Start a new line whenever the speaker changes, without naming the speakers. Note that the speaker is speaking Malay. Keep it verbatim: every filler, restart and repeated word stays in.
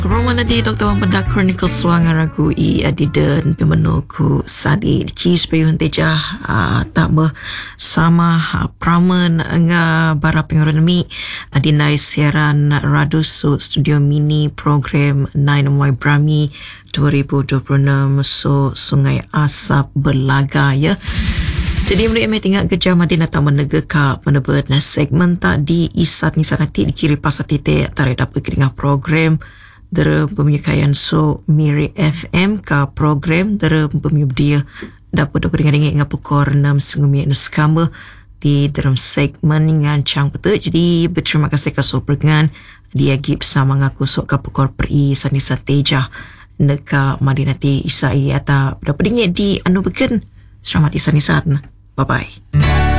Keperluan di Doktor Wampada Kronikal Suanga Ragu I Adidan Pimenuku Sadi Kis Payun Teja uh, tak bersama uh, Pramen Nga Bara Pengeronami Adinai siaran Radusu Studio Mini Program nine Moy Brami dua ribu dua puluh enam So Sungai Asap Berlaga ya. Jadi mereka mai tinggal kerja Madinah tak menega ka menebat na segmen tak di isat ni sanati dikiri pasal titik tarik dapat keringat program dera penyukayan so Miri F M ka program dera penyub dia dapat dok ringan-ringan ngap pukor enam sengumi nuskamba di dalam segmen ngancang betul. Jadi berterima kasih ka so pergan dia gip sama ngaku sok ka pukor peri sani sateja neka Madinah ti isai ata dapat ringan di anu beken selamat isani saat. Bye bye.